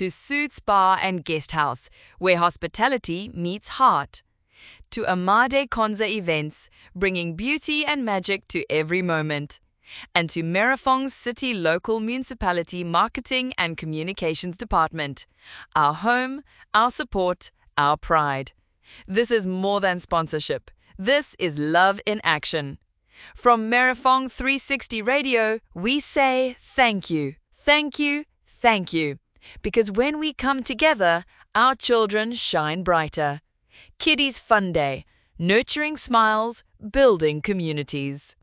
to Soothe Spa and Guest House, where hospitality meets heart, to Amade Konza Events, bringing beauty and magic to every moment, and to Merafong's City Local Municipality Marketing and Communications Department, our home, our support, our pride. This is more than sponsorship. This is love in action. From Merafong 360 Radio, we say thank you, thank you, thank you. Because when we come together, our children shine brighter. Kiddies Fun Day, nurturing smiles, building communities.